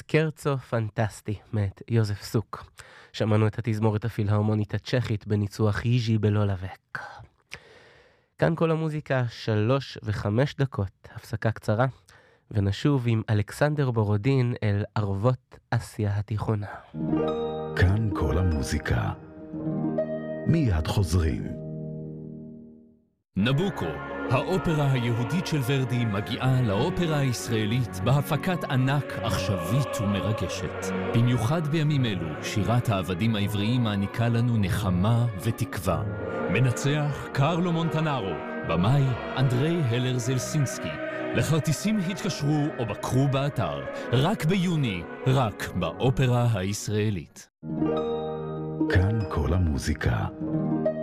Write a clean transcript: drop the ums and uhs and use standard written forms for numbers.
סקרצו פנטסטי מאת יוזף סוק. שמענו את התזמורת הפילהרמונית הצ'כית בניצוח ייז'י בלולבק. כאן כל המוזיקה 3:05, הפסקה קצרה, ונשוב עם אלכסנדר בורודין אל ערבות אסיה התיכונה. כאן כל המוזיקה. מיד חוזרים. נבוקו, האופרה היהודית של ורדי מגיעה לאופרה הישראלית בהפקת ענק עכשווית ומרגשת. במיוחד בימים אלו, שירת העבדים העבריים מעניקה לנו נחמה ותקווה. מנצח קרלו מונטנארו, במאי אנדרי הלר זלסינסקי. לכרטיסים התקשרו או בקרו באתר, רק ביוני, רק באופרה הישראלית. כאן כל המוזיקה.